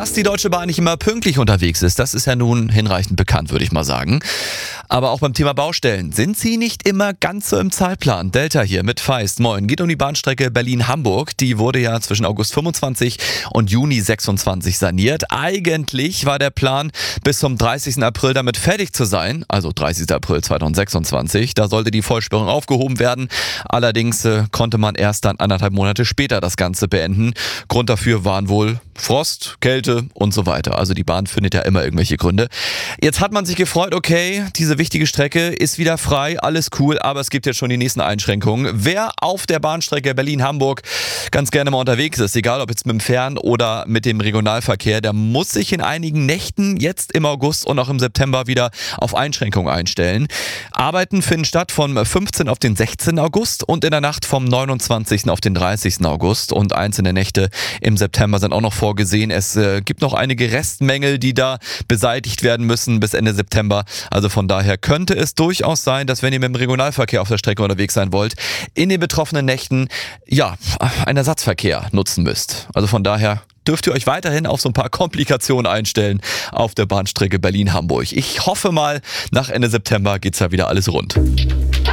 Dass die Deutsche Bahn nicht immer pünktlich unterwegs ist, das ist ja nun hinreichend bekannt, würde ich mal sagen. Aber auch beim Thema Baustellen sind sie nicht immer ganz so im Zeitplan. Delta hier mit Feist. Moin. Geht um die Bahnstrecke Berlin-Hamburg. Die wurde ja zwischen August 25 und Juni 26 saniert. Eigentlich war der Plan, bis zum 30. April damit fertig zu sein. Also 30. April 2026. Da sollte die Vollsperrung aufgehoben werden. Allerdings konnte man erst dann 1,5 Monate später das Ganze beenden. Grund dafür waren wohl Frost, Kälte und so weiter. Also die Bahn findet ja immer irgendwelche Gründe. Jetzt hat man sich gefreut, okay, diese wichtige Strecke ist wieder frei, alles cool, aber es gibt jetzt schon die nächsten Einschränkungen. Wer auf der Bahnstrecke Berlin-Hamburg ganz gerne mal unterwegs ist, egal ob jetzt mit dem Fern- oder mit dem Regionalverkehr, der muss sich in einigen Nächten jetzt im August und auch im September wieder auf Einschränkungen einstellen. Arbeiten finden statt vom 15. auf den 16. August und in der Nacht vom 29. auf den 30. August und einzelne Nächte im September sind auch noch vorgesehen. Es gibt noch einige Restmängel, die da beseitigt werden müssen bis Ende September. Also von daher könnte es durchaus sein, dass wenn ihr mit dem Regionalverkehr auf der Strecke unterwegs sein wollt, in den betroffenen Nächten einen Ersatzverkehr nutzen müsst. Also von daher dürft ihr euch weiterhin auf so ein paar Komplikationen einstellen auf der Bahnstrecke Berlin-Hamburg. Ich hoffe mal, nach Ende September geht's da wieder alles rund.